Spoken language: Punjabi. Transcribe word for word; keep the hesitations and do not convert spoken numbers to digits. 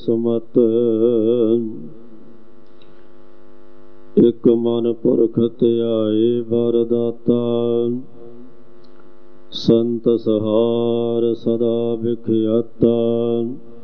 ਸਮਤ ਇਕ ਮਨ ਪੁਰਖ ਧਿਆਏ ਵਰਦਾਤਾ ਸੰਤ ਸਹਾਰ ਸਦਾ ਵਿਖਿਆਤਾ